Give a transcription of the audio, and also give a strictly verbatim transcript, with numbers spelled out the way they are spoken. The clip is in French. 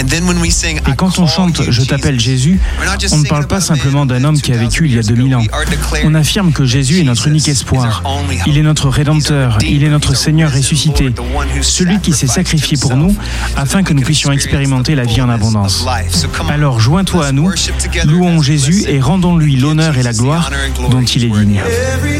Et quand on chante « Je t'appelle Jésus », on ne parle pas simplement d'un homme qui a vécu il y a deux mille ans. On affirme que Jésus est notre unique espoir. Il est notre Rédempteur, il est notre Seigneur ressuscité, celui qui s'est sacrifié pour nous afin que nous puissions expérimenter la vie en abondance. Alors joins-toi à nous, louons Jésus et rendons-lui l'honneur et la gloire dont il est digne.